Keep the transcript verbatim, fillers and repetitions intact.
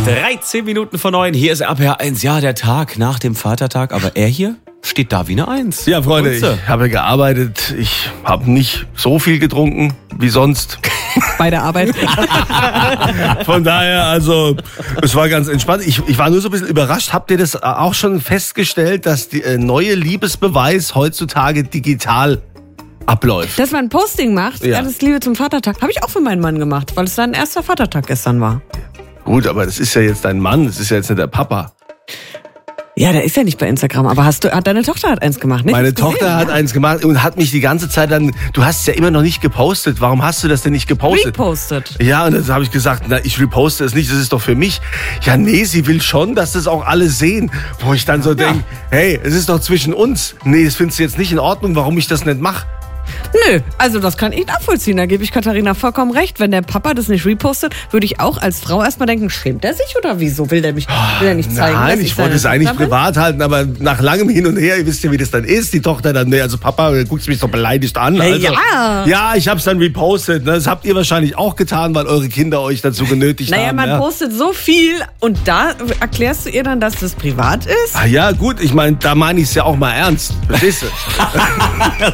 dreizehn Minuten vor neun, hier ist R P R eins, ja, der Tag nach dem Vatertag, aber er hier steht da wie eine Eins. Ja, Freunde, ich habe gearbeitet, ich habe nicht so viel getrunken wie sonst. Bei der Arbeit. Von daher, also, es war ganz entspannt. Ich, ich war nur so ein bisschen überrascht. Habt ihr das auch schon festgestellt, dass die äh, neue Liebesbeweis heutzutage digital abläuft? Dass man ein Posting macht, Ja. ja. das Liebe zum Vatertag, habe ich auch für meinen Mann gemacht, weil es sein erster Vatertag gestern war. Gut, aber das ist ja jetzt dein Mann, das ist ja jetzt nicht der Papa. Ja, der ist ja nicht bei Instagram, aber hast du, hat deine Tochter hat eins gemacht, nicht? Meine Hast du Tochter gesehen, hat ja? eins gemacht und hat mich die ganze Zeit dann, du hast es ja immer noch nicht gepostet, warum hast du das denn nicht gepostet? Repostet. Ja, und dann habe ich gesagt, na, ich reposte es nicht, das ist doch für mich. Ja, nee, sie will schon, dass das auch alle sehen. Wo ich dann so denke, hey, es ist doch zwischen uns. Nee, das findest du jetzt nicht in Ordnung, warum ich das nicht mache. Nö, also das kann ich nachvollziehen, da gebe ich Katharina vollkommen recht. Wenn der Papa das nicht repostet, würde ich auch als Frau erstmal denken, schämt er sich oder wieso? Will der mich will er nicht zeigen? Nein, dass ich wollte seine es eigentlich Tochter bin? privat halten, aber nach langem Hin und Her, ihr wisst ja, wie das dann ist, die Tochter dann, nee, also Papa, du guckst mich doch beleidigt an. Hey, Also, ja. Ja, ich habe es dann repostet. Ne? Das habt ihr wahrscheinlich auch getan, weil eure Kinder euch dazu genötigt Naja, haben. man ja. postet so viel und da erklärst du ihr dann, dass das privat ist? Ah, ja, gut, ich meine, da meine ich es ja auch mal ernst. Verstehst du?